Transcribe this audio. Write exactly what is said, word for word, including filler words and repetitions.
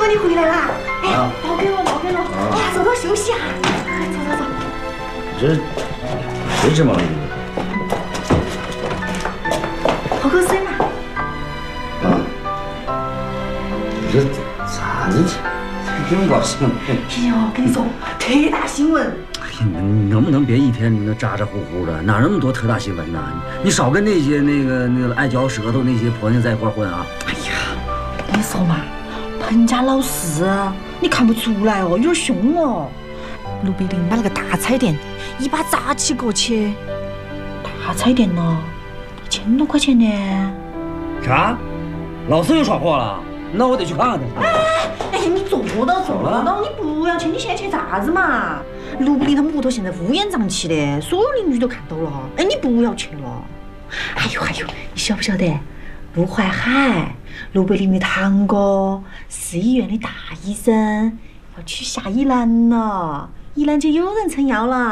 哥你回来啦！哎，抱给我，抱给我！哎呀，走走休息啊！走走走。 这谁吃毛驴？ 喝口水嘛。 啊，这咋的？这么高兴？ 哎呦，跟你说，特大新闻！ 你能不能别一天那咋咋呼呼的？哪那么多特大新闻呢？你少跟那些那个那个爱嚼舌头那些婆娘在一块混啊！ 哎呀，我跟你说嘛，彭家老四，你看不出来哦，有点凶哦。卢贝林把那个大彩电一把砸起过去，大彩电呢，一千多块钱呢。 啥？老四又闯祸了？那我得去看看他。 哎哎，你坐到坐到，你不要去，你现在去啥子嘛？卢贝林他们屋头现在乌烟瘴气的，所有邻居都看到了。哎，你不要去了。还有还有，你晓不晓得？陆淮海，卢贝林的堂哥是医院的大医生，要娶夏依兰了，依兰姐有人撑腰了。